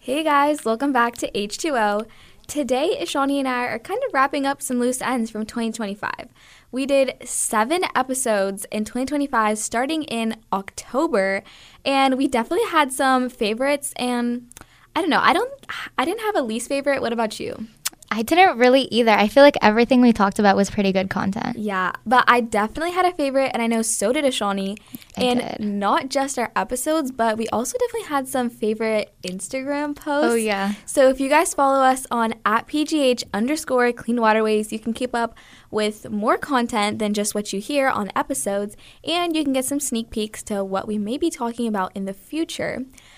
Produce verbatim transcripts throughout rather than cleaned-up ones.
Hey guys, welcome back to H two O. Today, Ishani and I are kind of wrapping up some loose ends from twenty twenty-five. We did seven episodes in twenty twenty-five starting in October, and we definitely had some favorites, and I don't know, I don't, I didn't have a least favorite. What about you? I didn't really either. I feel like everything we talked about was pretty good content. Yeah, but I definitely had a favorite, and I know so did Ishani. I and did. Not just our episodes, but we also definitely had some favorite Instagram posts. Oh, yeah. So if you guys follow us on at PGH underscore Clean Waterways, you can keep up with more content than just what you hear on episodes, and you can get some sneak peeks to what we may be talking about in the future.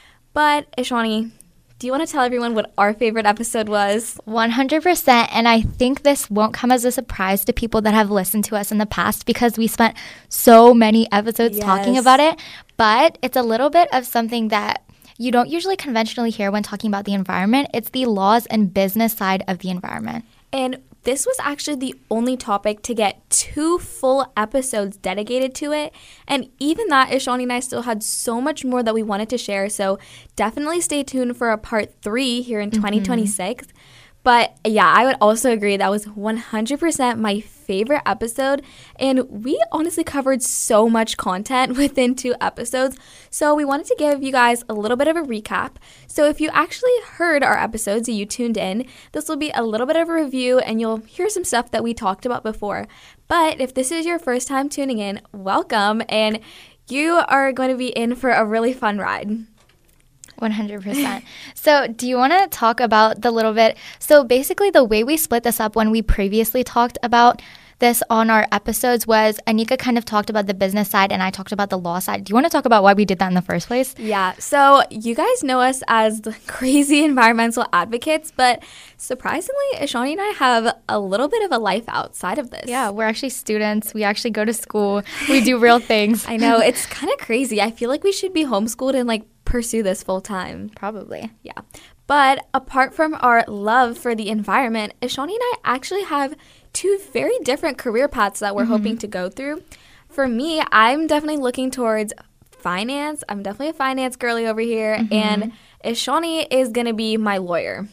But Ishani, do you want to tell everyone what our favorite episode was? one hundred percent. And I think this won't come as a surprise to people that have listened to us in the past because we spent so many episodes Yes. talking about it. But it's a little bit of something that you don't usually conventionally hear when talking about the environment. It's the laws and business side of the environment. And this was actually the only topic to get two full episodes dedicated to it. And even that, Ishani and I still had so much more that we wanted to share. So definitely stay tuned for a part three here in twenty twenty-six. But yeah, I would also agree that was one hundred percent my favorite episode. And we honestly covered so much content within two episodes. So we wanted to give you guys a little bit of a recap. So if you actually heard our episodes, you tuned in, this will be a little bit of a review and you'll hear some stuff that we talked about before. But if this is your first time tuning in, welcome. And you are going to be in for a really fun ride. one hundred percent. So do you want to talk about the little bit? So basically the way we split this up when we previously talked about this on our episodes was Anika kind of talked about the business side and I talked about the law side. Do you want to talk about why we did that in the first place? Yeah, so you guys know us as the crazy environmental advocates, but surprisingly, Ishani and I have a little bit of a life outside of this. Yeah, we're actually students. We actually go to school. We do real things. I know, it's kind of crazy. I feel like we should be homeschooled and like pursue this full time. Probably. Yeah. But apart from our love for the environment, Ishani and I actually have two very different career paths that we're mm-hmm. hoping to go through. For me, I'm definitely looking towards finance. I'm definitely a finance girly over here. Mm-hmm. And Ishani is going to be my lawyer.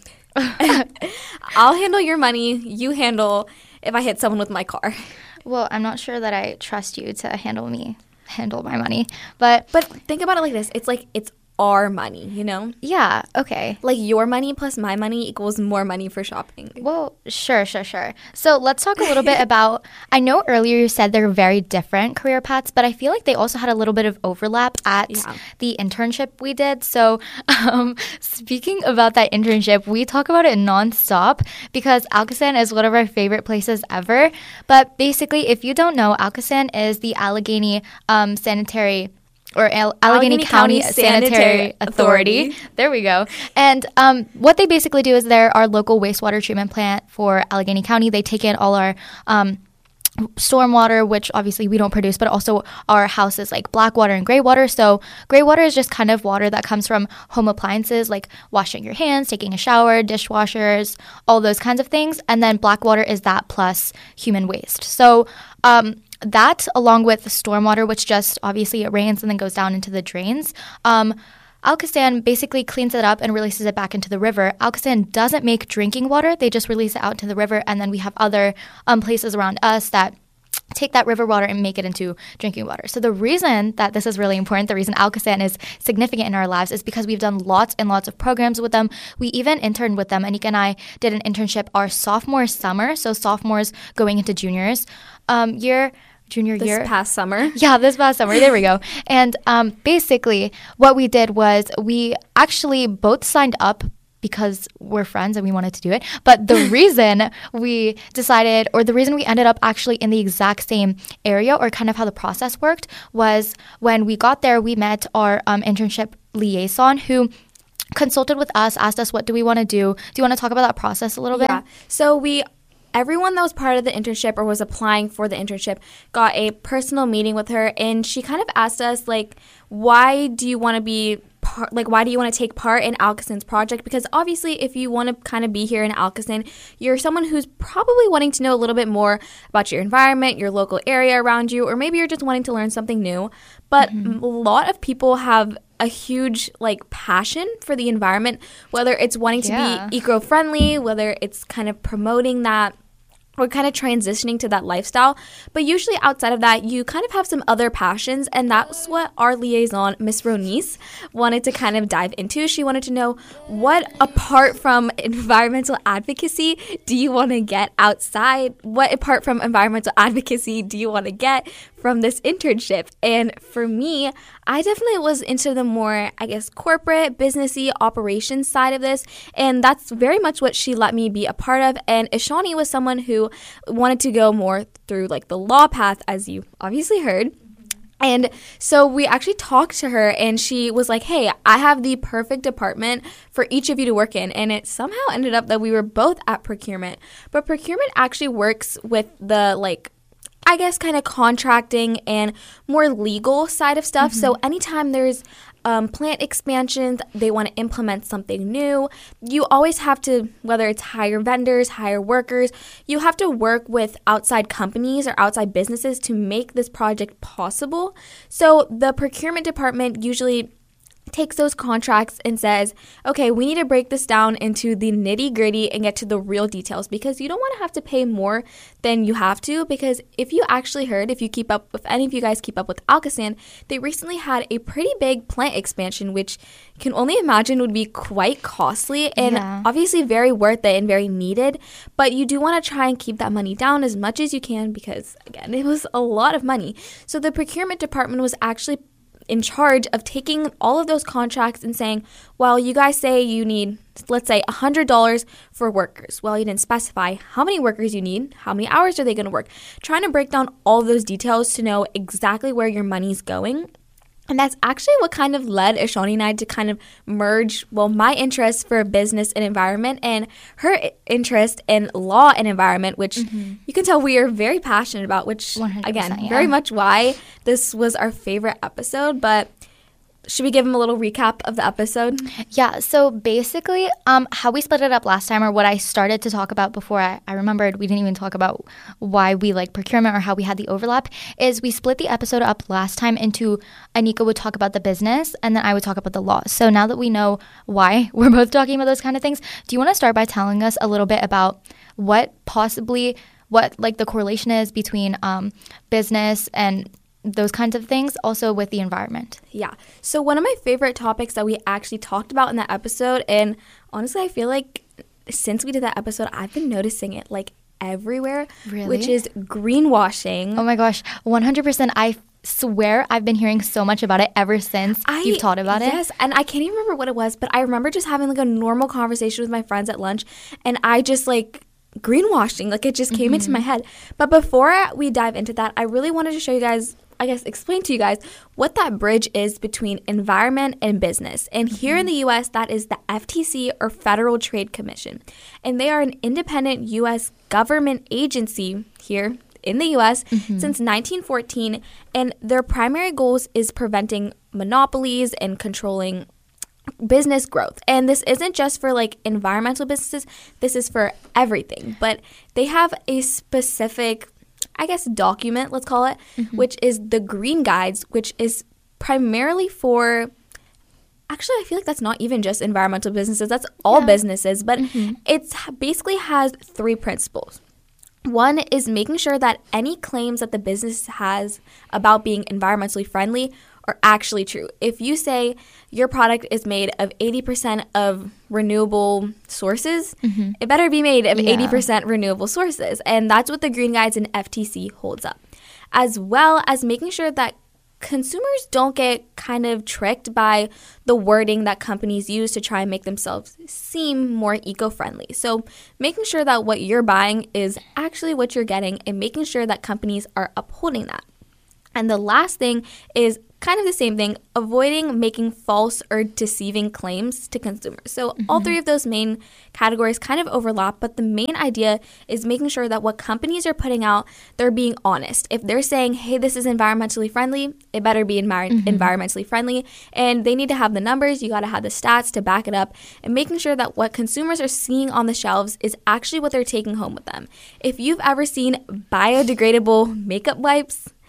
I'll handle your money. You handle if I hit someone with my car. Well, I'm not sure that I trust you to handle me, handle my money. But But think about it like this. It's like it's our money, you know? Yeah, okay. Like your money plus my money equals more money for shopping. Well, sure, sure, sure. So let's talk a little bit about, I know earlier you said they're very different career paths, but I feel like they also had a little bit of overlap at yeah. the internship we did. So um, speaking about that internship, we talk about it nonstop because Alcosan is one of our favorite places ever. But basically, if you don't know, Alcosan is the Allegheny um, Sanitary or Al- Allegheny, Allegheny County, County Sanitary, Sanitary Authority. Authority. There we go. And um, what they basically do is they're our local wastewater treatment plant for Allegheny County. They take in all our um, stormwater, which obviously we don't produce, but also our houses like black water and gray water. So gray water is just kind of water that comes from home appliances like washing your hands, taking a shower, dishwashers, all those kinds of things. And then black water is that plus human waste. So um, that, along with the stormwater, which just obviously it rains and then goes down into the drains, um, Alcosan basically cleans it up and releases it back into the river. Alcosan doesn't make drinking water. They just release it out into the river. And then we have other um, places around us that take that river water and make it into drinking water. So the reason that this is really important, the reason Alcosan is significant in our lives is because we've done lots and lots of programs with them. We even interned with them. Anika and I did an internship our sophomore summer, so sophomores going into juniors um, year. Junior this year. This past summer. Yeah, this past summer. There we go. And um, basically what we did was we actually both signed up because we're friends and we wanted to do it. But the reason we decided, or the reason we ended up actually in the exact same area, or kind of how the process worked, was when we got there, we met our um, internship liaison who consulted with us, asked us, what do we want to do? Do you want to talk about that process a little bit? Yeah. So we Everyone that was part of the internship or was applying for the internship got a personal meeting with her, and she kind of asked us, like, why do you want to be part, like, why do you want to take part in Alcosan's project? Because obviously, if you want to kind of be here in Alcosan, you're someone who's probably wanting to know a little bit more about your environment, your local area around you, or maybe you're just wanting to learn something new. But mm-hmm. a lot of people have a huge like passion for the environment, whether it's wanting to Yeah. be eco-friendly, whether it's kind of promoting that, or kind of transitioning to that lifestyle. But usually outside of that, you kind of have some other passions, and that's what our liaison, Miss Ronice, wanted to kind of dive into. She wanted to know, what, apart from environmental advocacy, do you want to get outside? What, apart from environmental advocacy, do you want to get from this internship? And for me, I definitely was into the more, I guess, corporate, businessy, operations side of this. And that's very much what she let me be a part of. And Ishani was someone who wanted to go more through like the law path, as you obviously heard. And so we actually talked to her, and she was like, hey, I have the perfect department for each of you to work in. And it somehow ended up that we were both at procurement. But procurement actually works with the like, I guess, kind of contracting and more legal side of stuff. Mm-hmm. So anytime there's um, plant expansions, they want to implement something new, you always have to, whether it's hire vendors, hire workers, you have to work with outside companies or outside businesses to make this project possible. So the procurement department usually takes those contracts and says, okay, we need to break this down into the nitty gritty and get to the real details, because you don't want to have to pay more than you have to. Because if you actually heard, if you keep up, if any of you guys keep up with Alcosan, they recently had a pretty big plant expansion, which you can only imagine would be quite costly and yeah. obviously very worth it and very needed. But you do want to try and keep that money down as much as you can, because again, it was a lot of money. So the procurement department was actually in charge of taking all of those contracts and saying, well, you guys say you need, let's say, one hundred dollars for workers. Well, you didn't specify how many workers you need, how many hours are they going to work. Trying to break down all of those details to know exactly where your money's going. And that's actually what kind of led Ishani and I to kind of merge, well, my interest for business and environment and her interest in law and environment, which mm-hmm. you can tell we are very passionate about, which, again, yeah. very much why this was our favorite episode. But should we give them a little recap of the episode? Yeah, so basically um, how we split it up last time, or what I started to talk about before I, I remembered we didn't even talk about why we like procurement or how we had the overlap, is we split the episode up last time into Anika would talk about the business and then I would talk about the law. So now that we know why we're both talking about those kind of things, do you want to start by telling us a little bit about what possibly, what like the correlation is between um, business and those kinds of things, also with the environment? Yeah. So one of my favorite topics that we actually talked about in that episode, and honestly, I feel like since we did that episode, I've been noticing it like everywhere, really? Which is greenwashing. Oh my gosh, one hundred percent. I swear I've been hearing so much about it ever since I, you've taught about yes, it. Yes, and I can't even remember what it was, but I remember just having like a normal conversation with my friends at lunch, and I just like greenwashing, like it just came mm-hmm. into my head. But before we dive into that, I really wanted to show you guys, I guess, explain to you guys what that bridge is between environment and business. And mm-hmm. here in the U S, that is the F T C, or Federal Trade Commission. And they are an independent U S government agency here in the U S mm-hmm. since nineteen fourteen. And their primary goals is preventing monopolies and controlling business growth. And this isn't just for like environmental businesses, this is for everything. But they have a specific, I guess, document, let's call it, mm-hmm. which is the Green Guides, which is primarily for, actually, I feel like that's not even just environmental businesses, that's all yeah. businesses, but mm-hmm. it basically has three principles. One is making sure that any claims that the business has about being environmentally friendly are actually true. If you say your product is made of eighty percent of renewable sources, mm-hmm. it better be made of yeah. eighty percent renewable sources. And that's what the Green Guides and F T C holds up. As well as making sure that consumers don't get kind of tricked by the wording that companies use to try and make themselves seem more eco-friendly. So making sure that what you're buying is actually what you're getting, and making sure that companies are upholding that. And the last thing is kind of the same thing, avoiding making false or deceiving claims to consumers. So mm-hmm. all three of those main categories kind of overlap, but the main idea is making sure that what companies are putting out, they're being honest. If they're saying, hey, this is environmentally friendly, it better be envir- mm-hmm. environmentally friendly, and they need to have the numbers, you got to have the stats to back it up, and making sure that what consumers are seeing on the shelves is actually what they're taking home with them. If you've ever seen biodegradable makeup wipes,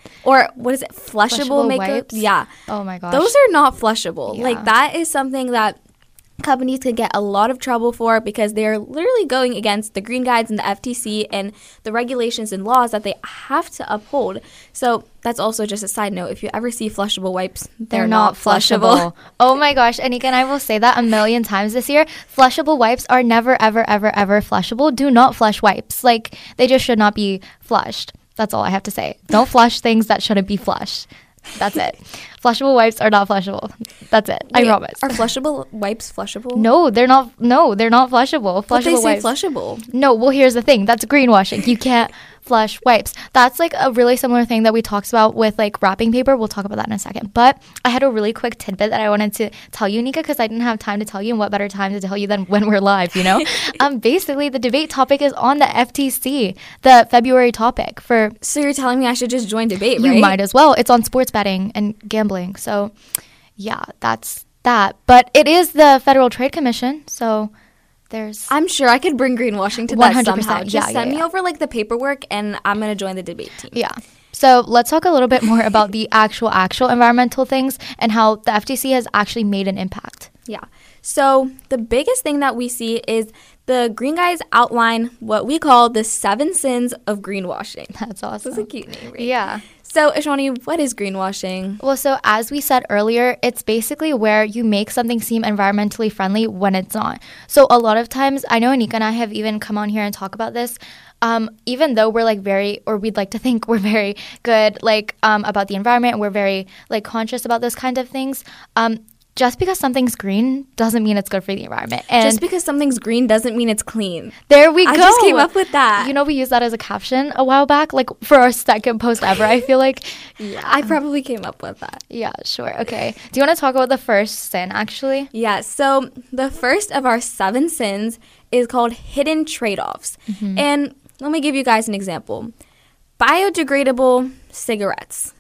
Or what is it? Flushable, Flushable makeup? wipes? Yeah. Oh my gosh. Those are not flushable. Yeah. Like, that is something that companies could get a lot of trouble for because they're literally going against the green guides and the F T C and the regulations and laws that they have to uphold. So that's also just a side note. If you ever see flushable wipes, they're, They're not, not flushable. flushable. Oh my gosh, Anika and I will say that a million times this year. Flushable wipes are never, ever, ever, ever flushable. Do not flush wipes. Like, they just should not be flushed. That's all I have to say. Don't flush things that shouldn't be flushed. That's it. Flushable wipes are not flushable. That's it. Wait, I promise. Are flushable wipes flushable? No, they're not. No, they're not flushable. Flushable But they say wipes. flushable. No, well, here's the thing. That's greenwashing. You can't flush wipes. That's like a really similar thing that we talked about with like wrapping paper. We'll talk about that in a second. But I had a really quick tidbit that I wanted to tell you, Nika, because I didn't have time to tell you, and what better time to tell you than when we're live, you know? um, basically, the debate topic is on the F T C, the February topic for... So you're telling me I should just join debate, You right? might as well. It's on sports betting and gambling. So, yeah, that's that. But it is the Federal Trade Commission, so... There's I'm sure I could bring greenwashing to one that hundred percent. somehow. Just Yeah, send yeah, me yeah. over like the paperwork and I'm going to join the debate team. Yeah. So let's talk a little bit more about the actual, actual environmental things and how the F T C has actually made an impact. Yeah. So the biggest thing that we see is the green guys outline what we call the seven sins of greenwashing. That's awesome. That's a cute name, right? Yeah. So, Ishwani, what is greenwashing? Well, so as we said earlier, it's basically where you make something seem environmentally friendly when it's not. So a lot of times, I know Anika and I have even come on here and talk about this. Um, even though we're like very, or we'd like to think we're very good, like um, about the environment, and we're very like conscious about those kind of things. Um, just because something's green doesn't mean it's good for the environment. And Just because something's green doesn't mean it's clean. there we go. I just came up with that. You know, we used that as a caption a while back, like for our second post ever, I feel like. Yeah, I probably came up with that. Yeah, sure. Okay. Do you want to talk about the first sin, actually? Yeah, so the first of our seven sins is called hidden trade-offs. Mm-hmm. And let me give you guys an example. Biodegradable cigarettes.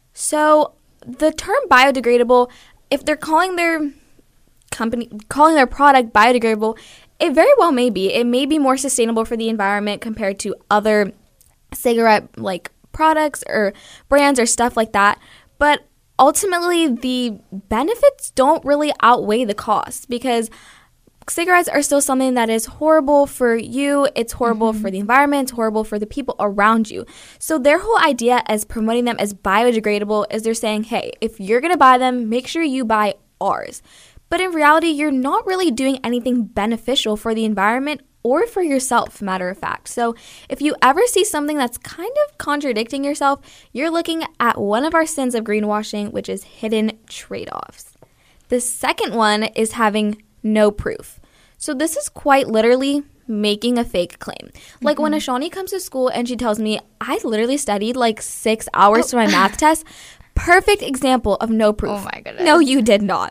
So the term biodegradable, if they're calling their company, calling their product biodegradable, it very well may be. It may be more sustainable for the environment compared to other cigarette like products or brands or stuff like that. But ultimately, the benefits don't really outweigh the costs because cigarettes are still something that is horrible for you. It's horrible mm-hmm. for the environment. It's horrible for the people around you. So their whole idea as promoting them as biodegradable is they're saying, hey, if you're going to buy them, make sure you buy ours. But in reality, you're not really doing anything beneficial for the environment or for yourself, matter of fact. So if you ever see something that's kind of contradicting yourself, you're looking at one of our sins of greenwashing, which is hidden trade-offs. The second one is having no proof. So this is quite literally making a fake claim. Like mm-hmm. when Ishwani comes to school and she tells me, I literally studied like six hours oh. for my math test. Perfect example of no proof. Oh my goodness. No, you did not.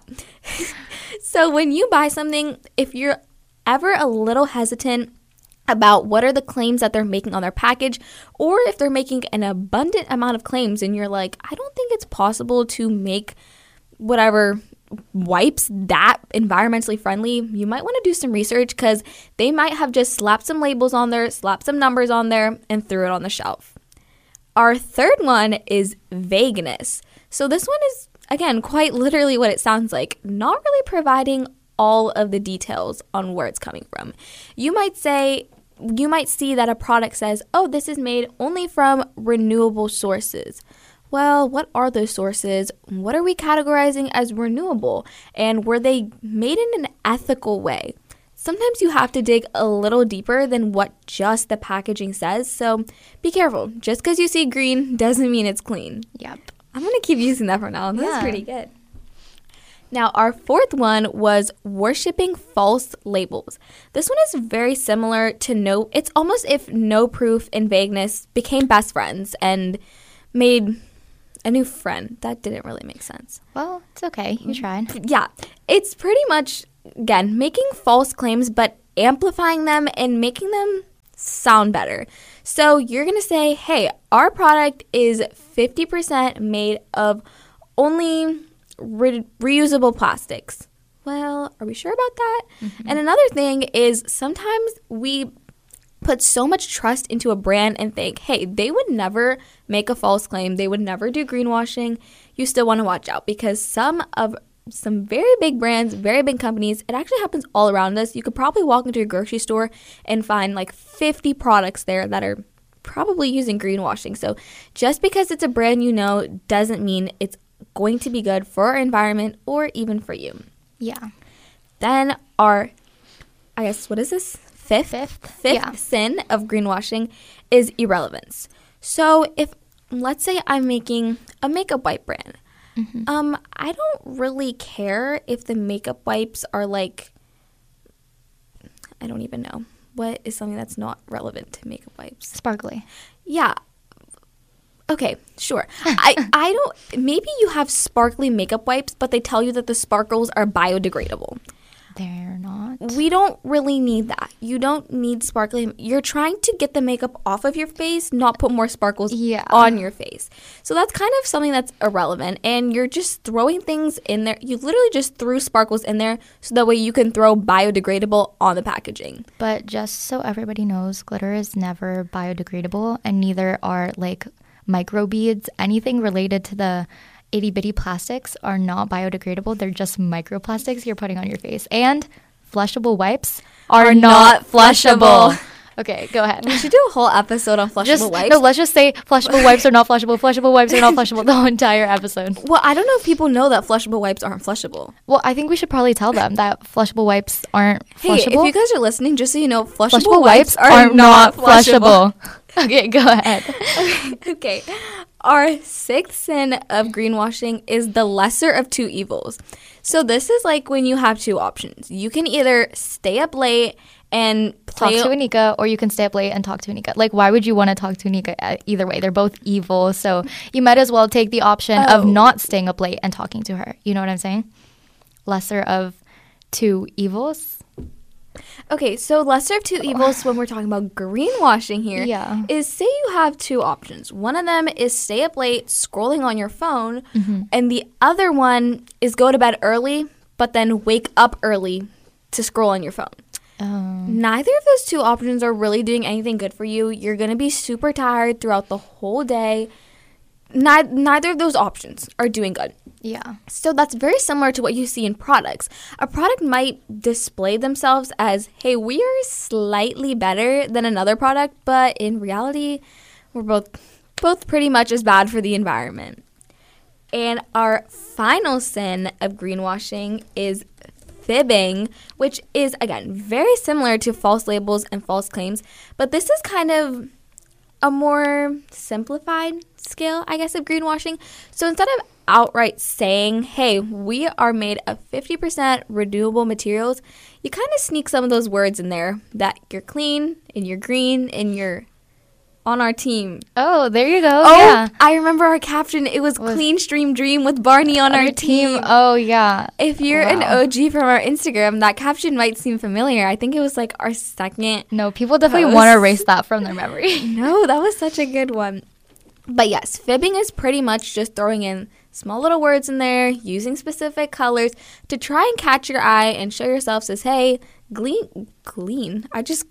So when you buy something, if you're ever a little hesitant about what are the claims that they're making on their package, or if they're making an abundant amount of claims and you're like, I don't think it's possible to make whatever wipes that environmentally friendly, you might want to do some research because they might have just slapped some labels on there, slapped some numbers on there, and threw it on the shelf. Our third one is vagueness. So this one is, again, quite literally what it sounds like, not really providing all of the details on where it's coming from. You might say, you might see that a product says, oh, this is made only from renewable sources. Well, what are those sources? What are we categorizing as renewable? And were they made in an ethical way? Sometimes you have to dig a little deeper than what just the packaging says. So be careful. Just because you see green doesn't mean it's clean. Yep. I'm going to keep using that for now. That's yeah. pretty good. Now, our fourth one was worshipping false labels. This one is very similar to no, it's almost if no proof and vagueness became best friends and made a new friend. That didn't really make sense. Well, it's okay. You tried. Yeah. It's pretty much, again, making false claims, but amplifying them and making them sound better. So you're going to say, hey, our product is fifty percent made of only re- reusable plastics. Well, are we sure about that? Mm-hmm. And another thing is sometimes we put so much trust into a brand and think, hey, they would never make a false claim. They would never do greenwashing. You still want to watch out because some of some very big brands, very big companies, it actually happens all around us. You could probably walk into a grocery store and find like fifty products there that are probably using greenwashing. So just because it's a brand you know doesn't mean it's going to be good for our environment or even for you. Yeah. Then our, I guess, what is this? Fifth, Fifth, fifth yeah. sin of greenwashing is irrelevance. So if, let's say I'm making a makeup wipe brand, mm-hmm. um, I don't really care if the makeup wipes are like, I don't even know. What is something that's not relevant to makeup wipes? Sparkly. Yeah. Okay, sure. I, I don't, maybe you have sparkly makeup wipes, but they tell you that the sparkles are biodegradable. They're not. We don't really need that. You don't need sparkly. You're trying to get the makeup off of your face, not put more sparkles yeah. on your face. So that's kind of something that's irrelevant. And you're just throwing things in there. You literally just threw sparkles in there so that way you can throw biodegradable on the packaging. But just so everybody knows, glitter is never biodegradable, and neither are like microbeads. Anything related to the itty bitty plastics are not biodegradable. They're just microplastics you're putting on your face. And flushable wipes are, are not, not flushable. flushable. Okay, go ahead. We should do a whole episode on flushable just, wipes. No, let's just say flushable wipes are not flushable. Flushable wipes are not flushable. The whole entire episode. Well, I don't know if people know that flushable wipes aren't flushable. Well, I think we should probably tell them that flushable wipes aren't hey, flushable. Hey, if you guys are listening, just so you know, flushable, flushable wipes, wipes are, are not flushable. flushable. Okay, go ahead. okay. okay. Our sixth sin of greenwashing is the lesser of two evils. So this is like when you have two options. You can either stay up late and play talk to Anika, or you can stay up late and talk to Anika. Like, why would you want to talk to Anika? Either way, they're both evil. So you might as well take the option oh. of not staying up late and talking to her. You know what I'm saying? Lesser of two evils. Okay, so lesser of two evils when we're talking about greenwashing here yeah. is say you have two options. One of them is stay up late scrolling on your phone, mm-hmm. and the other one is go to bed early, but then wake up early to scroll on your phone. Um. Neither of those two options are really doing anything good for you. You're going to be super tired throughout the whole day. Ni- neither of those options are doing good. Yeah. So that's very similar to what you see in products. A product might display themselves as, hey, we are slightly better than another product, but in reality, we're both both pretty much as bad for the environment. And our final sin of greenwashing is fibbing, which is, again, very similar to false labels and false claims, but this is kind of a more simplified scale, I guess, of greenwashing. So instead of outright saying, hey, we are made of fifty percent renewable materials, you kind of sneak some of those words in there that you're clean and you're green and you're on our team. Oh, there you go. Oh, yeah. I remember our caption. It was, was Clean Stream Dream with Barney on our, our team. team. Oh, yeah. If you're wow. an O G from our Instagram, that caption might seem familiar. I think it was like our second. No, people definitely want to erase that from their memory. No, that was such a good one. But yes, fibbing is pretty much just throwing in small little words in there, using specific colors to try and catch your eye and show yourself as, hey, glean, glean. I just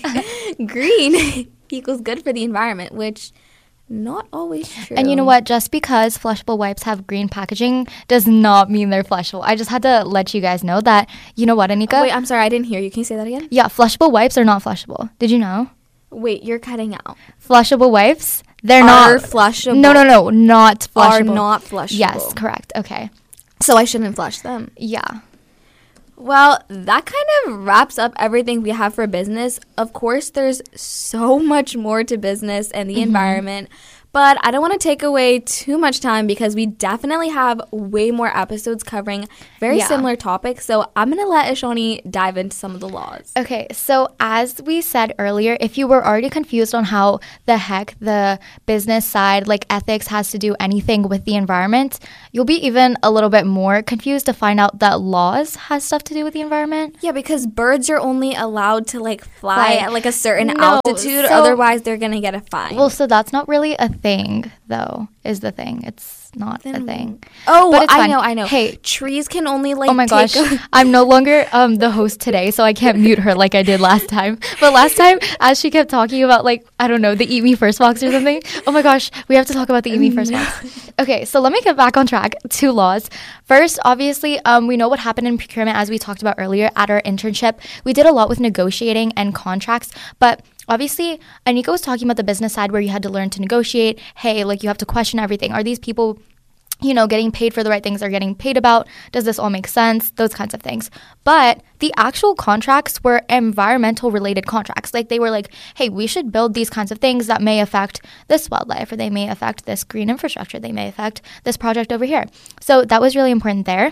green equals good for the environment, which not always true. And you know what? Just because flushable wipes have green packaging does not mean they're flushable. I just had to let you guys know that. You know what, Anika? Oh, wait, I'm sorry. I didn't hear you. Can you say that again? Yeah, flushable wipes are not flushable. Did you know? Wait, you're cutting out. Flushable wipes, they're are not flushable. No, no, no, not flushable. Are not flushable. Yes, correct. Okay. So I shouldn't flush them. Yeah. Well, that kind of wraps up everything we have for business. Of course, there's so much more to business and the mm-hmm. environment, but I don't want to take away too much time because we definitely have way more episodes covering very yeah. similar topics. So I'm going to let Ishani dive into some of the laws. Okay, so as we said earlier, if you were already confused on how the heck the business side, like ethics, has to do anything with the environment, you'll be even a little bit more confused to find out that laws has stuff to do with the environment. Yeah, because birds are only allowed to like fly Fly. at like a certain no, altitude, so, otherwise they're going to get a fine. Well, so that's not really a thing. though, is the thing. It's not then, a thing. Oh, I fine. know, I know. Hey, trees can only like. Oh my gosh, a- I'm no longer um the host today, so I can't mute her like I did last time. But last time, as she kept talking about like I don't know the Eat Me First box or something. Oh my gosh, we have to talk about the Eat Me First no. box. Okay, so let me get back on track. Two laws. First, obviously, um, we know what happened in procurement as we talked about earlier at our internship. We did a lot with negotiating and contracts, but obviously, Anika was talking about the business side where you had to learn to negotiate. Hey, like you have to question everything. Are these people, you know, getting paid for the right things they're getting paid about? Does this all make sense? Those kinds of things. But the actual contracts were environmental related contracts. Like they were like, hey, we should build these kinds of things that may affect this wildlife, or they may affect this green infrastructure. They may affect this project over here. So that was really important there.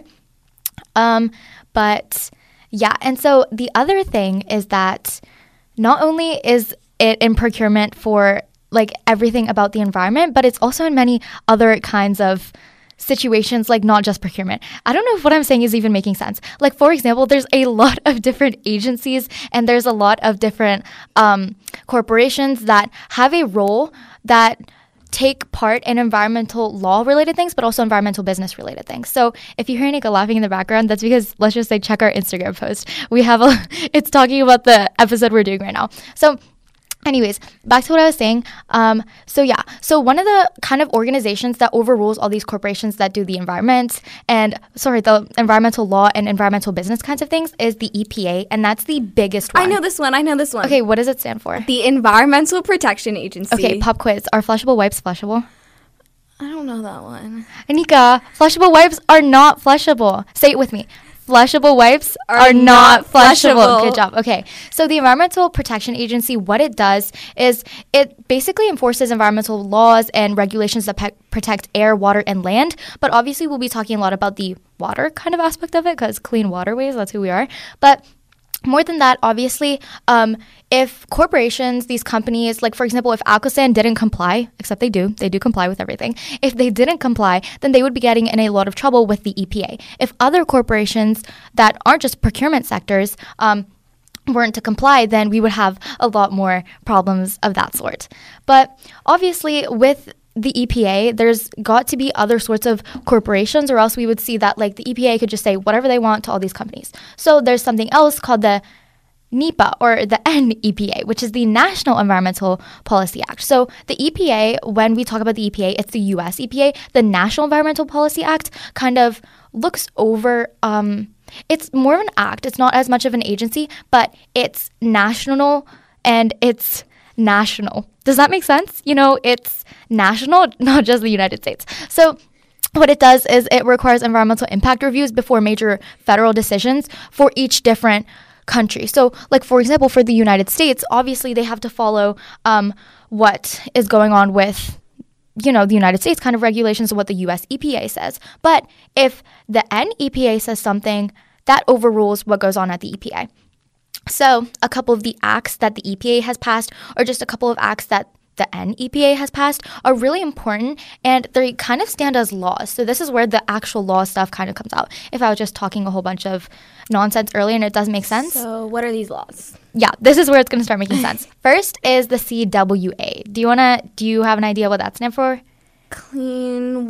Um, but yeah, and so the other thing is that not only is it in procurement for like everything about the environment, but it's also in many other kinds of situations, like not just procurement. I don't know if what I'm saying is even making sense. Like, for example, there's a lot of different agencies and there's a lot of different um, corporations that have a role that take part in environmental law related things, but also environmental business related things. So if you hear Anika laughing in the background, that's because, let's just say, check our Instagram post. We have a, it's talking about the episode we're doing right now. So anyways, back to what I was saying. Um, so yeah, so one of the kind of organizations that overrules all these corporations that do the environment and, sorry, the environmental law and environmental business kinds of things is the E P A, and that's the biggest one. I know this one, I know this one. Okay, what does it stand for? The Environmental Protection Agency. Okay, pop quiz. Are flushable wipes flushable? I don't know that one. Anika, flushable wipes are not flushable. Say it with me. Flushable wipes are, are not flushable. flushable. Good job. Okay. So the Environmental Protection Agency, what it does is it basically enforces environmental laws and regulations that pe- protect air, water, and land. But obviously, we'll be talking a lot about the water kind of aspect of it because clean waterways, that's who we are. But more than that, obviously, um, if corporations, these companies, like, for example, if Alcosan didn't comply, except they do, they do comply with everything. If they didn't comply, then they would be getting in a lot of trouble with the E P A. If other corporations that aren't just procurement sectors um, weren't to comply, then we would have a lot more problems of that sort. But obviously, with the E P A, there's got to be other sorts of corporations, or else we would see that like the E P A could just say whatever they want to all these companies. So there's something else called the NEPA, or the N E P A, which is the National Environmental Policy Act. So the E P A, when we talk about the E P A, it's the U S E P A. The National Environmental Policy Act kind of looks over, um, it's more of an act. It's not as much of an agency, but it's national and it's national. Does that make sense? You know, it's national, not just the United States. So what it does is it requires environmental impact reviews before major federal decisions for each different country. So, like, for example, for the United States, obviously they have to follow um, what is going on with, you know, the United States kind of regulations of what the U S E P A says. But if the N E P A says something, that overrules what goes on at the E P A. So a couple of the acts that the E P A has passed, or just a couple of acts that the N E P A has passed, are really important, and they kind of stand as laws. So this is where the actual law stuff kind of comes out. If I was just talking a whole bunch of nonsense earlier and it doesn't make sense. So what are these laws? Yeah, this is where it's going to start making sense. First is the C W A. Do you want to, do you have an idea what that stands for? Clean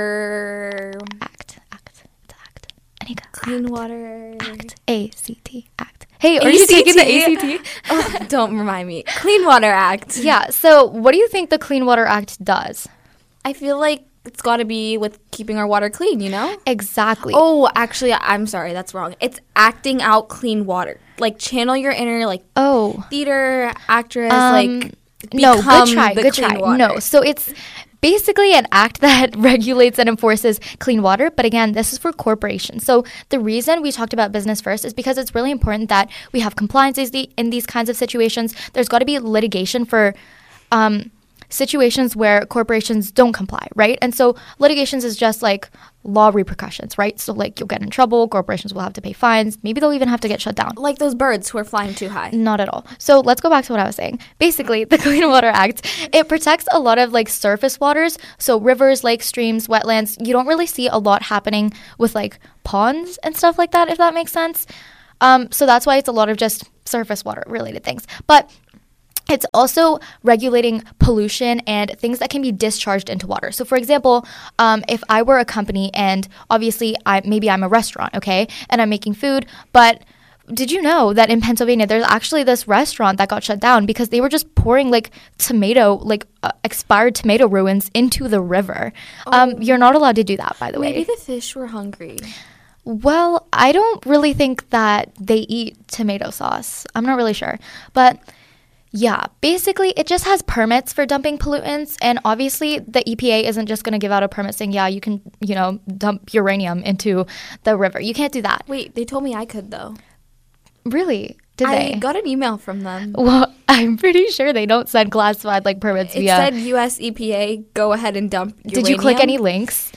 Water Act. Act. It's Act. Anika. Clean Act. Water Act. A C T. Act. Hey, are A C T? You taking the A C T? Oh, don't remind me. Clean Water Act. Yeah, so what do you think the Clean Water Act does? I feel like it's got to be with keeping our water clean, you know? Exactly. Oh, actually, I'm sorry. That's wrong. It's acting out clean water. Like, channel your inner, like, oh, theater actress, um, like, no, good try, the good clean try. Water. No, so it's basically an act that regulates and enforces clean water. But again, this is for corporations. So the reason we talked about business first is because it's really important that we have compliances in these kinds of situations. There's got to be litigation for um, situations where corporations don't comply, right? And so litigations is just like law repercussions, right? So like you'll get in trouble, corporations will have to pay fines, maybe they'll even have to get shut down. Like those birds who are flying too high. Not at all. So let's go back to what I was saying. Basically, the Clean Water Act, it protects a lot of like surface waters, so rivers, lakes, streams, wetlands. You don't really see a lot happening with like ponds and stuff like that, if that makes sense. Um, so that's why it's a lot of just surface water related things. But it's also regulating pollution and things that can be discharged into water. So, for example, um, if I were a company and obviously I maybe I'm a restaurant, okay, and I'm making food, but did you know that in Pennsylvania there's actually this restaurant that got shut down because they were just pouring like tomato, like uh, expired tomato ruins into the river? Oh. Um, you're not allowed to do that, by the Maybe way. Maybe the fish were hungry. Well, I don't really think that they eat tomato sauce. I'm not really sure, but yeah, basically it just has permits for dumping pollutants, and obviously the E P A isn't just going to give out a permit saying, yeah, you can, you know, dump uranium into the river. You can't do that. Wait, they told me I could though. Really? Did I they? got an email from them. Well, I'm pretty sure they don't send classified like permits it via. It said U S E P A, go ahead and dump uranium. Did you click any links?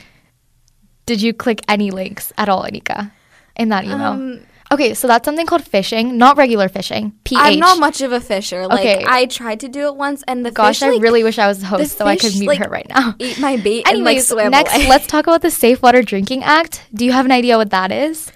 Did you click any links at all, Anika, in that email? Um, Okay, so that's something called fishing, not regular fishing. P H. I'm not much of a fisher. Like, okay. I tried to do it once, and the Gosh, fish, like, I really wish I was the host the so fish, I could mute like, her right now. Eat my bait. Anyways, and, like, swim next, away. Let's talk about the Safe Water Drinking Act. Do you have an idea what that is?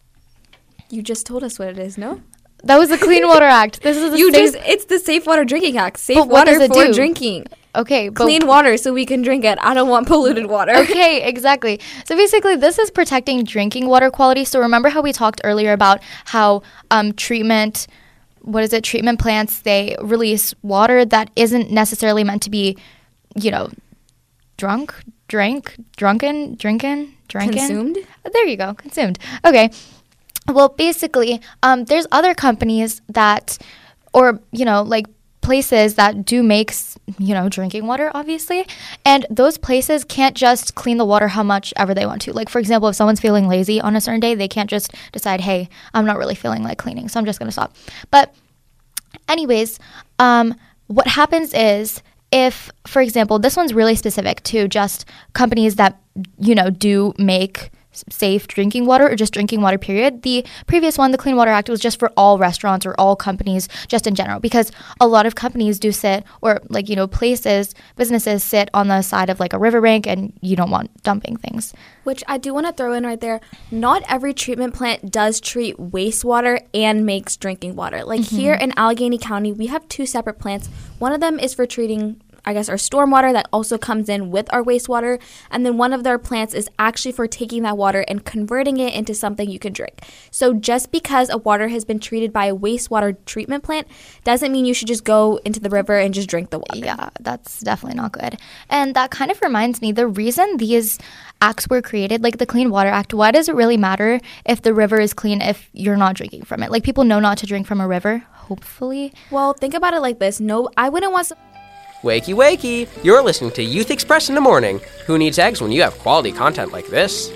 You just told us what it is, no? That was the Clean Water Act. This is the you safe- just. It's the Safe Water Drinking Act. Safe but water what does it for do? drinking. Okay, but clean water so we can drink it. I don't want polluted water. Okay, exactly. So basically, this is protecting drinking water quality. So remember how we talked earlier about how um, treatment, what is it? Treatment plants, they release water that isn't necessarily meant to be, you know, drunk, drank, drunken, drinking, drinking. Consumed? There you go, consumed. Okay. Well, basically, um, there's other companies that, or, you know, like, places that do make, you know, drinking water, obviously, and those places can't just clean the water how much ever they want to. Like, for example, if someone's feeling lazy on a certain day, they can't just decide, hey, I'm not really feeling like cleaning, so I'm just going to stop. But anyways, um, what happens is if, for example, this one's really specific to just companies that, you know, do make safe drinking water or just drinking water, period. The previous one, the Clean Water Act, was just for all restaurants or all companies just in general, because a lot of companies do sit, or like, you know, places, businesses sit on the side of like a riverbank, and you don't want dumping things. Which I do want to throw in right there. Not every treatment plant does treat wastewater and makes drinking water. Like mm-hmm. here in Allegheny County, we have two separate plants. One of them is for treating, I guess, our stormwater that also comes in with our wastewater. And then one of their plants is actually for taking that water and converting it into something you can drink. So just because a water has been treated by a wastewater treatment plant doesn't mean you should just go into the river and just drink the water. Yeah, that's definitely not good. And that kind of reminds me, the reason these acts were created, like the Clean Water Act, why does it really matter if the river is clean if you're not drinking from it? Like, people know not to drink from a river, hopefully. Well, think about it like this. No, I wouldn't want some- Wakey, wakey! You're listening to Youth Express in the morning. Who needs eggs when you have quality content like this?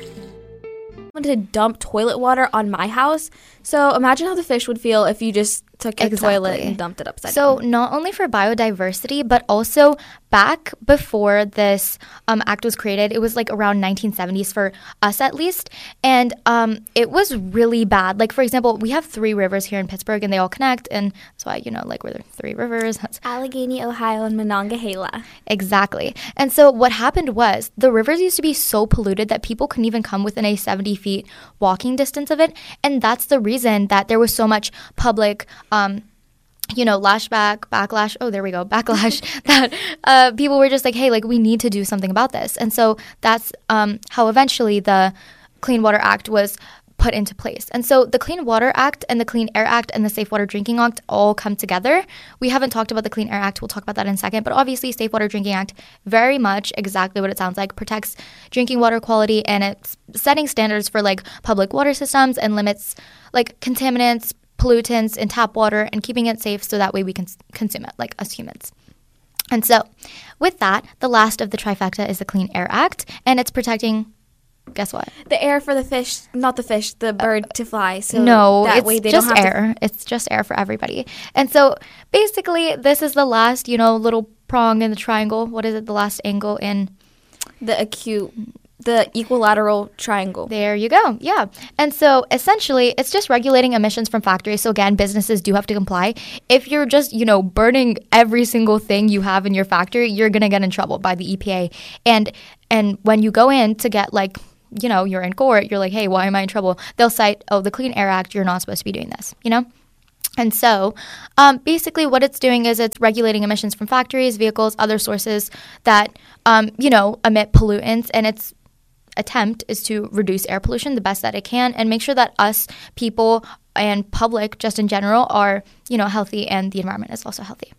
to dump toilet water on my house. So imagine how the fish would feel if you just took a exactly. toilet and dumped it upside so down. So not only for biodiversity, but also back before this um, act was created, it was like around nineteen seventies for us at least. And um, it was really bad. Like, for example, we have three rivers here in Pittsburgh and they all connect. And that's why, you know, like we're the three rivers. That's Allegheny, Ohio, and Monongahela. Exactly. And so what happened was the rivers used to be so polluted that people couldn't even come within a seventy feet walking distance of it. And that's the reason that there was so much public um, you know, lashback, backlash, oh, there we go, backlash, that uh, people were just like, hey, like, we need to do something about this. And so that's um, how eventually the Clean Water Act was put into place. And so the Clean Water Act and the Clean Air Act and the Safe Water Drinking Act all come together. We haven't talked about the Clean Air Act. We'll talk about that in a second. But obviously, Safe Water Drinking Act, very much exactly what it sounds like, protects drinking water quality, and it's setting standards for, like, public water systems and limits, like, contaminants, pollutants in tap water, and keeping it safe so that way we can consume it, like us humans. And so with that, the last of the trifecta is the Clean Air Act, and it's protecting, guess what? The air for the fish, not the fish, the bird uh, to fly. So no, that it's way they just don't have air. To... It's just air for everybody. And so basically this is the last, you know, little prong in the triangle. What is it? The last angle in the acute... The equilateral triangle. There you go. Yeah. And so essentially, it's just regulating emissions from factories. So again, businesses do have to comply. If you're just, you know, burning every single thing you have in your factory, you're going to get in trouble by the E P A. And and when you go in to get, like, you know, you're in court, you're like, hey, why am I in trouble? They'll cite, oh, the Clean Air Act, you're not supposed to be doing this, you know? And so um, basically what it's doing is it's regulating emissions from factories, vehicles, other sources that, um, you know, emit pollutants. And its attempt is to reduce air pollution the best that it can and make sure that us, people, and public just in general are, you know, healthy and the environment is also healthy.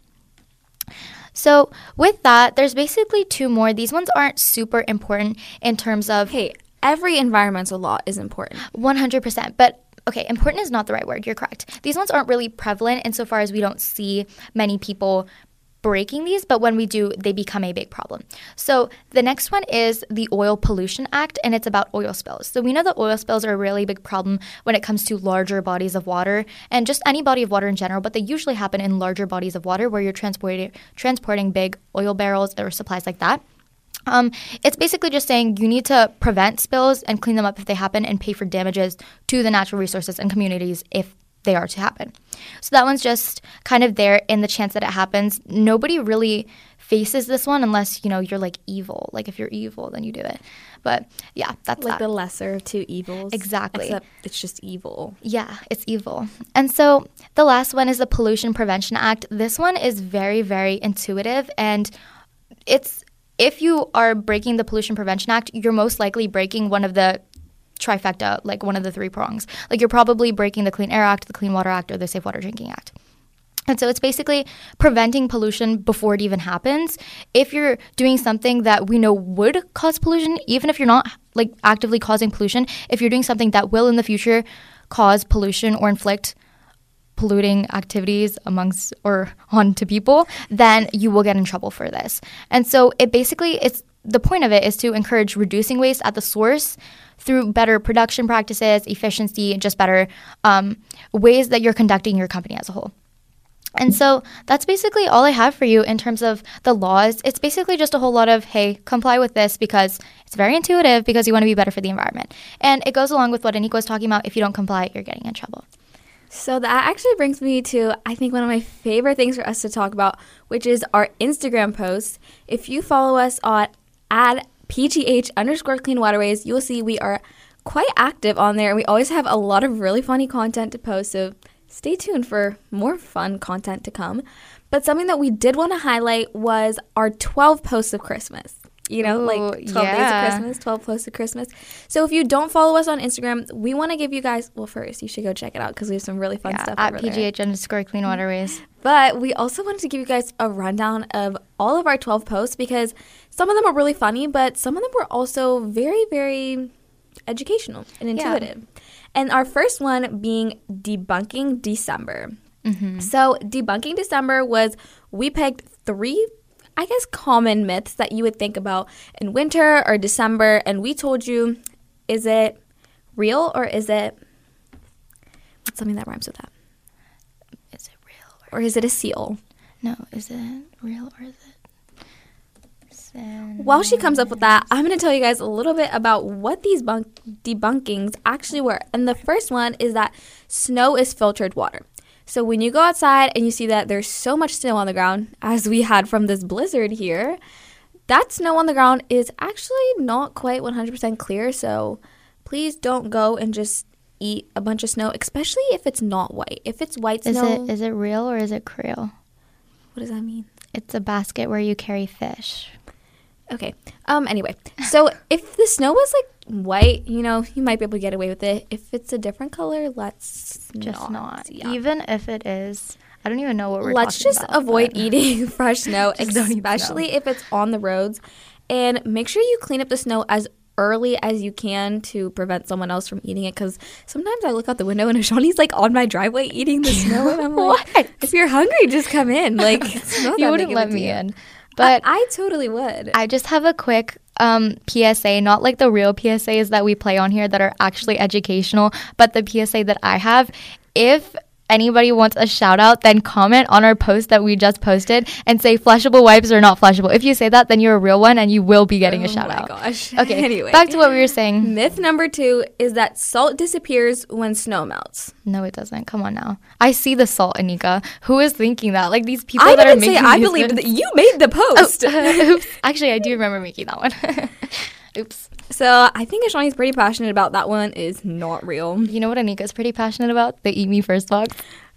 So with that, there's basically two more. These ones aren't super important in terms of... Hey, every environmental law is important. one hundred percent. But okay, important is not the right word. You're correct. These ones aren't really prevalent insofar as we don't see many people breaking these, but when we do, they become a big problem. So the next one is the Oil Pollution Act, and it's about oil spills. So we know that oil spills are a really big problem when it comes to larger bodies of water and just any body of water in general, but they usually happen in larger bodies of water where you're transporting transporting big oil barrels or supplies like that. Um, it's basically just saying you need to prevent spills and clean them up if they happen and pay for damages to the natural resources and communities if they are to happen. So that one's just kind of there in the chance that it happens. Nobody really faces this one unless, you know, you're like evil. Like if you're evil, then you do it. But yeah, that's like that. the lesser of two evils. Exactly. Except it's just evil. Yeah, it's evil. And so the last one is the Pollution Prevention Act. This one is very, very intuitive, and it's if you are breaking the Pollution Prevention Act, you're most likely breaking one of the trifecta, like one of the three prongs. Like you're probably breaking the Clean Air Act, the Clean Water Act, or the Safe Water Drinking Act. And so it's basically preventing pollution before it even happens. If you're doing something that we know would cause pollution, even if you're not like actively causing pollution, if you're doing something that will in the future cause pollution or inflict polluting activities amongst or onto people, then you will get in trouble for this. And so it basically, it's the point of it is to encourage reducing waste at the source through better production practices, efficiency, and just better um, ways that you're conducting your company as a whole. And so that's basically all I have for you in terms of the laws. It's basically just a whole lot of, hey, comply with this because it's very intuitive because you want to be better for the environment. And it goes along with what Anika was talking about. If you don't comply, you're getting in trouble. So that actually brings me to, I think, one of my favorite things for us to talk about, which is our Instagram posts. If you follow us on at P G H underscore Clean Waterways, you will see we are quite active on there. And we always have a lot of really funny content to post. So stay tuned for more fun content to come. But something that we did want to highlight was our twelve posts of Christmas. You know, Ooh, like twelve yeah. days of Christmas, twelve posts of Christmas. So if you don't follow us on Instagram, we want to give you guys, well, first, you should go check it out because we have some really fun yeah, stuff at over P G H there. underscore Clean Waterways. But we also wanted to give you guys a rundown of all of our twelve posts because some of them are really funny, but some of them were also very, very educational and intuitive. Yeah. And our first one being Debunking December. Mm-hmm. So Debunking December was, we picked three I guess, common myths that you would think about in winter or December. And we told you, is it real or is it, what's something that rhymes with that? Is it real? Or, or is it a seal? No, is it real or is it? Sin- While she comes up with that, I'm going to tell you guys a little bit about what these bunk- debunkings actually were. And the first one is that snow is filtered water. So when you go outside and you see that there's so much snow on the ground, as we had from this blizzard here, that snow on the ground is actually not quite one hundred percent clear. So please don't go and just eat a bunch of snow, especially if it's not white. If it's white is snow. It, is it real or is it creel? What does that mean? It's a basket where you carry fish. Okay. Um. Anyway, so if the snow was like white, you know, you might be able to get away with it. If it's a different color, let's just not. not. Yeah. Even if it is, I don't even know what we're let's talking just about. avoid eating fresh snow, Just don't eat especially snow. if it's on the roads. And make sure you clean up the snow as early as you can to prevent someone else from eating it. Because sometimes I look out the window and Ashani's like on my driveway eating the snow, and I'm like, What? if you're hungry, just come in. Like, it's not You that wouldn't big of a let me deal. in. But I, I totally would. I just have a quick um, P S A, not like the real P S As that we play on here that are actually educational, but the P S A that I have. If anybody wants a shout out, then comment on our post that we just posted and say flushable wipes or not flushable. If you say that, then you're a real one and you will be getting oh a shout my out. Gosh. Okay, Anyway, back to what we were saying. Myth number two is that salt disappears when snow melts. No, it doesn't. Come on now. I see the salt, Anika. Who is thinking that? Like these people I that didn't are say making I these believed myths- that you made the post. Oh, oops. Actually, I do remember making that one. Oops. So I think Ashani's pretty passionate about that one is not real. You know what Anika's pretty passionate about? The Eat Me First box.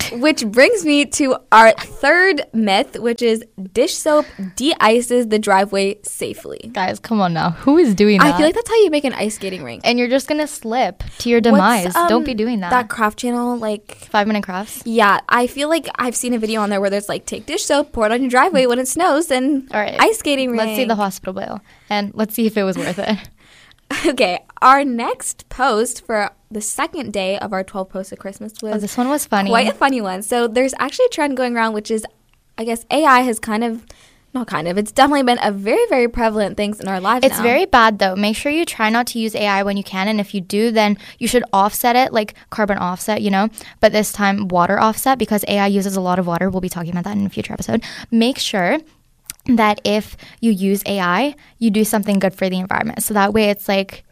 Which brings me to our third myth, which is dish soap de-ices the driveway safely. Guys, come on now. Who is doing that? I feel like that's how you make an ice skating rink. And you're just going to slip to your demise. Um, Don't be doing that. That craft channel, like... Five Minute Crafts? Yeah. I feel like I've seen a video on there where there's like, take dish soap, pour it on your driveway when it snows, and All right. ice skating rink. Let's see the hospital bill. And let's see if it was worth it. Okay. Our next post for the second day of our twelve posts of Christmas was... Oh, this one was funny. Quite a funny one. So there's actually a trend going around, which is, I guess, A I has kind of... Not kind of. It's definitely been a very, very prevalent thing in our lives It's now. very bad, though. Make sure you try not to use A I when you can. And if you do, then you should offset it, like carbon offset, you know. But this time, water offset, because A I uses a lot of water. We'll be talking about that in a future episode. Make sure that if you use A I, you do something good for the environment. So that way it's like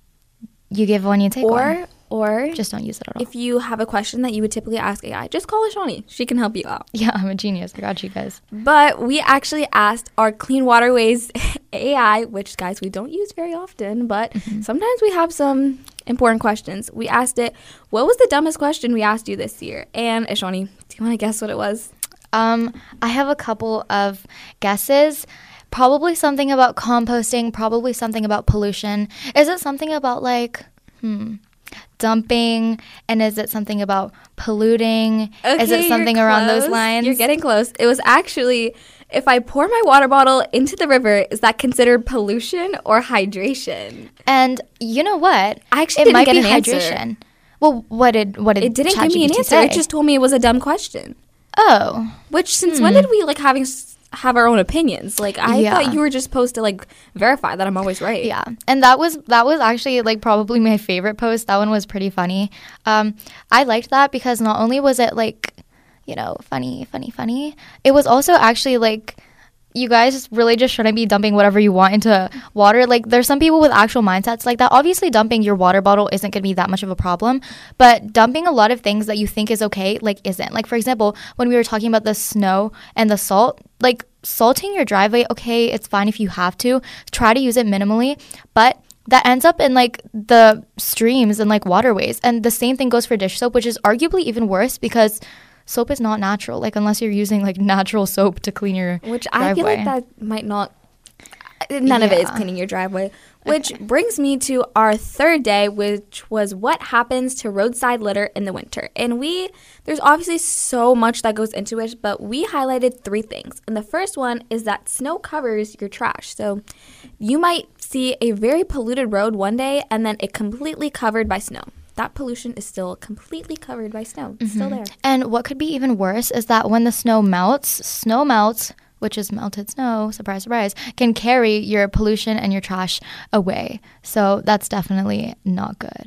you give one, you take or, one. Or just don't use it at all. If you have a question that you would typically ask A I, just call Ashani. She can help you out. Yeah, I'm a genius. I got you guys. But we actually asked our Clean Waterways A I, which, guys, we don't use very often, but mm-hmm. sometimes we have some important questions. We asked it, what was the dumbest question we asked you this year? And Ashani, do you want to guess what it was? Um, I have a couple of guesses. Probably something about composting, probably something about pollution. Is it something about like, hmm, dumping? And is it something about polluting? Okay, is it something around those lines? You're getting close. It was actually, if I pour my water bottle into the river, is that considered pollution or hydration? And you know what? I actually it didn't might get be an hydration. Answer. Well, what did what did it didn't Chat give me an G P T answer. say? It just told me it was a dumb question. Oh, which since hmm. when did we like having have our own opinions? Like I yeah. thought you were just supposed to like verify that I'm always right. Yeah, and that was that was actually like probably my favorite post. That one was pretty funny. Um, I liked that because not only was it like, you know, funny, funny, funny, it was also actually like, you guys really just shouldn't be dumping whatever you want into water. Like, there's some people with actual mindsets like that. Obviously, dumping your water bottle isn't going to be that much of a problem, but dumping a lot of things that you think is okay, like, isn't. Like, for example, when we were talking about the snow and the salt, like, salting your driveway, okay, it's fine if you have to. Try to use it minimally, but that ends up in, like, the streams and, like, waterways. And the same thing goes for dish soap, which is arguably even worse because soap is not natural, like unless you're using like natural soap to clean your which driveway. I feel like that might not none yeah. of it is cleaning your driveway, which okay. brings me to our third day, which was what happens to roadside litter in the winter. And we there's obviously so much that goes into it, but we highlighted three things. And the first one is that snow covers your trash. So you might see a very polluted road one day and then it completely covered by snow. That pollution is still completely covered by snow. It's mm-hmm. still there. And what could be even worse is that when the snow melts, snow melts, which is melted snow, surprise, surprise, can carry your pollution and your trash away. So that's definitely not good.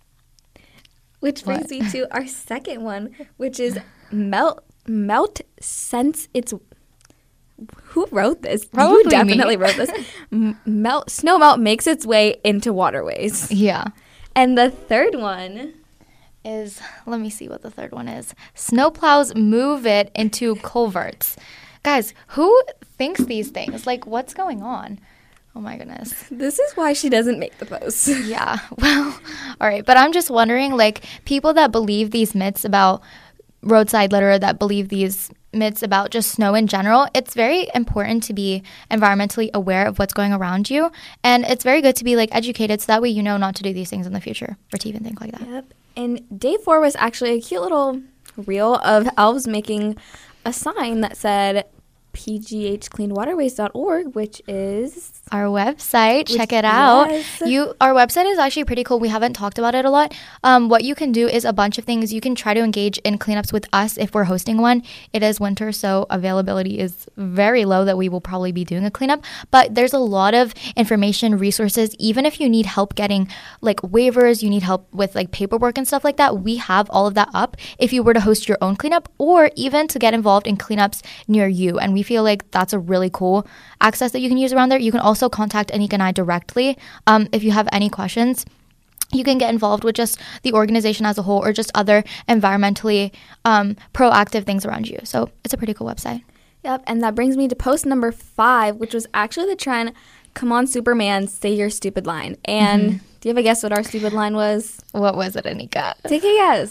Which brings what? me to our second one, which is melt melt since it's... Who wrote this? Probably you definitely me. wrote this. M- melt Snow melt makes its way into waterways. Yeah. And the third one is, let me see what the third one is. Snowplows move it into culverts. Guys, who thinks these things? Like, what's going on? Oh my goodness. This is why she doesn't make the posts. Yeah. Well, all right. But I'm just wondering, like, people that believe these myths about roadside litter, that believe these myths about just snow in general, it's very important to be environmentally aware of what's going around you. And it's very good to be like educated so that way you know not to do these things in the future or to even think like that. Yep. And day four was actually a cute little reel of elves making a sign that said p g h clean waterways dot org, which is our website. Which, check it out. Yes. You, our website is actually pretty cool. We haven't talked about it a lot. Um, what you can do is a bunch of things. You can try to engage in cleanups with us if we're hosting one. It is winter, so availability is very low that we will probably be doing a cleanup. But there's a lot of information, resources. Even if you need help getting like waivers, you need help with like paperwork and stuff like that, we have all of that up if you were to host your own cleanup or even to get involved in cleanups near you. And we feel like that's a really cool access that you can use around there. You can also contact Anika and I directly um, if you have any questions. You can get involved with just the organization as a whole or just other environmentally um, proactive things around you. So it's a pretty cool website. Yep, and that brings me to post number five, which was actually the trend, come on, Superman, say your stupid line. And mm-hmm. do you have a guess what our stupid line was? What was it, Anika? Take a guess.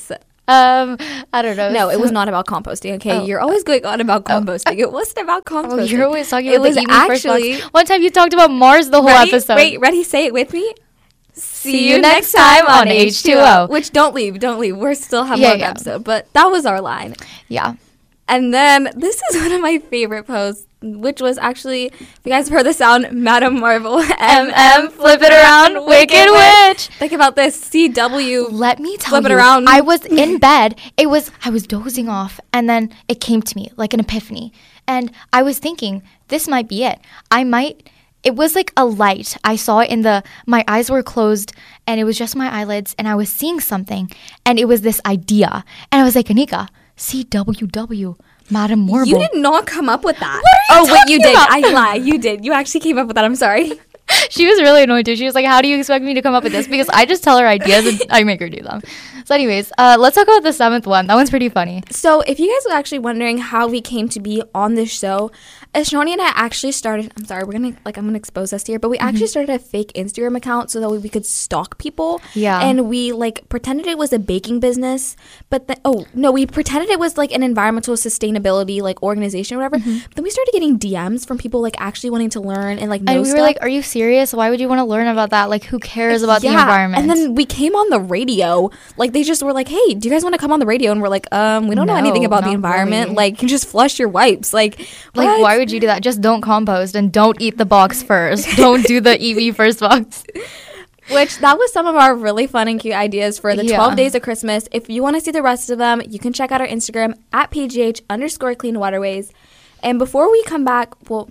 Um, I don't know. No, it was not about composting. Okay, Oh. you're always going on about composting. Oh. It wasn't about composting. Oh, you're always talking it about was the evening first actually box. One time you talked about Mars the whole ready? episode. Wait, ready? Say it with me. See you next time on H two O. Which don't leave, don't leave. We're still have Yeah, more yeah. episode, but that was our line. Yeah. And then this is one of my favorite posts, which was actually, if you guys have heard the sound, Madam Marvel, M M, flip it around, Wicked Witch. Think about this, C W. Let me tell Flip it you, around. I was in bed. It was I was dozing off, and then it came to me like an epiphany, and I was thinking, this might be it. I might. It was like a light. I saw it in the. My eyes were closed, and it was just my eyelids, and I was seeing something, and it was this idea, and I was like, Anika, C W W, Madam Marvel. You did not come up with that. What are you oh, wait, you did. about? I lie. You did. You actually came up with that. I'm sorry. She was really annoyed too. She was like, how do you expect me to come up with this? Because I just tell her ideas and I make her do them. So anyways, uh, let's talk about the seventh one. That one's pretty funny. So if you guys are actually wondering how we came to be on this show, Ashani and I actually started, I'm sorry, we're going to, like, I'm going to expose us here, but we mm-hmm. actually started a fake Instagram account so that we, we could stalk people. Yeah. And we, like, pretended it was a baking business, but then, oh, no, we pretended it was, like, an environmental sustainability, like, organization or whatever. Mm-hmm. But then we started getting D Ms from people, like, actually wanting to learn and, like, know And we stuff. were like, are you serious? Why would you want to learn about that? Like, who cares about yeah. the environment? And then we came on the radio. Like, they just were like, hey, do you guys want to come on the radio? And we're like, um, we don't No, know anything about the not environment. really. Like, you just flush your wipes. Like, Like, what? why would you do that? Just don't compost and don't eat the box first. Don't do the E V first box. Which, that was some of our really fun and cute ideas for the Yeah. twelve days of Christmas. If you want to see the rest of them, you can check out our Instagram at P G H underscore clean waterways. And before we come back, well,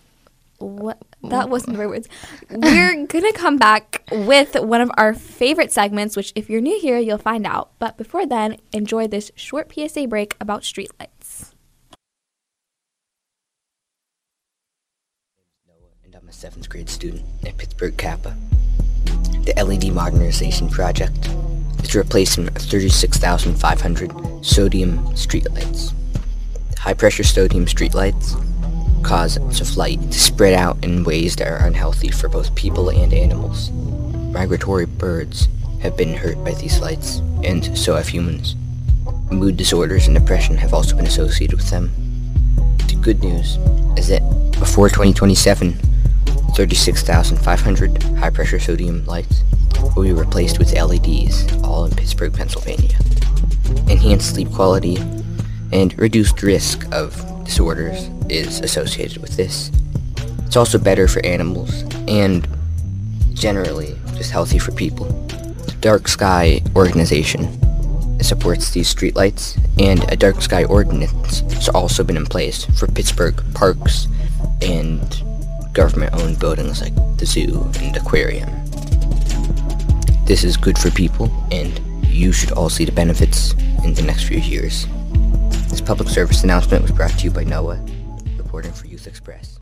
what? That wasn't the right words. We're going to come back with one of our favorite segments, which if you're new here, you'll find out. But before then, enjoy this short P S A break about streetlights. And I'm a seventh grade student at Pittsburgh Kappa. The L E D modernization project is a replacement of thirty-six thousand five hundred sodium streetlights. High-pressure sodium streetlights cause of light to spread out in ways that are unhealthy for both people and animals. Migratory birds have been hurt by these lights, and so have humans. Mood disorders and depression have also been associated with them. The good news is that before twenty twenty-seven, thirty-six thousand five hundred high-pressure sodium lights will be replaced with L E Ds, all in Pittsburgh, Pennsylvania. Enhanced sleep quality and reduced risk of disorders is associated with this. It's also better for animals and generally just healthy for people. The Dark Sky organization supports these streetlights, and a dark sky ordinance has also been in place for Pittsburgh parks and government-owned buildings like the zoo and aquarium. This is good for people, and you should all see the benefits in the next few years. This public service announcement was brought to you by NOAA, reporting for Youth Express.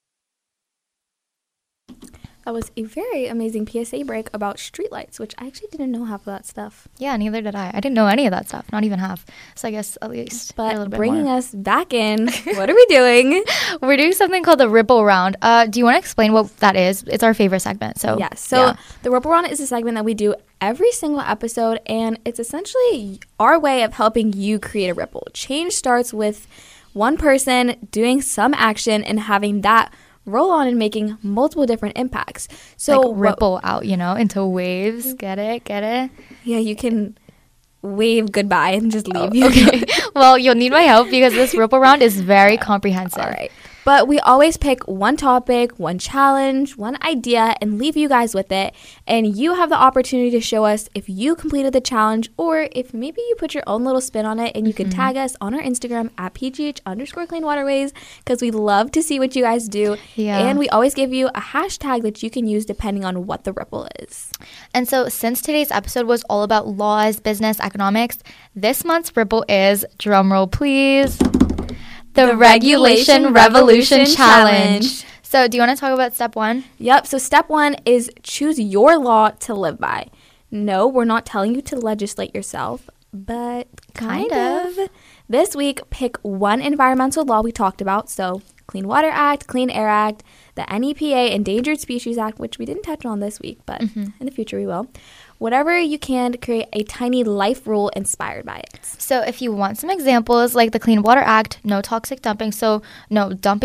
That was a very amazing P S A break about streetlights, which I actually didn't know half of that stuff. Yeah, neither did I. I didn't know any of that stuff, not even half. So I guess at least But a little bit bringing more. us back in, what are we doing? We're doing something called the Ripple Round. Uh, do you want to explain what that is? It's our favorite segment. So Yeah, so yeah. the Ripple Round is a segment that we do every single episode, and it's essentially our way of helping you create a ripple. Change starts with one person doing some action and having that roll on and making multiple different impacts. So like what- ripple out, you know, into waves. Get it? Get it? yeah, you can wave goodbye and just leave. Oh, okay. Well, you'll need my help because this Ripple Round is very comprehensive. All right. But we always pick one topic, one challenge, one idea, and leave you guys with it. And you have the opportunity to show us if you completed the challenge or if maybe you put your own little spin on it, and you can Mm-hmm. tag us on our Instagram at P G H underscore clean waterways, because we love to see what you guys do. Yeah. And we always give you a hashtag that you can use depending on what the ripple is. And so since today's episode was all about laws, business, economics, this month's Ripple is, drumroll please, the, The Regulation Regulation Revolution, Revolution Challenge. Challenge. So do you want to talk about step one? Yep. So step one is choose your law to live by. No, we're not telling you to legislate yourself, but kind, Kind of. This week, pick one environmental law we talked about. So Clean Water Act, Clean Air Act, the N E P A Endangered Species Act, which we didn't touch on this week, but in the future we will. whatever you can to create a tiny life rule inspired by it. So if you want some examples, like the Clean Water Act, no toxic dumping, so no dumping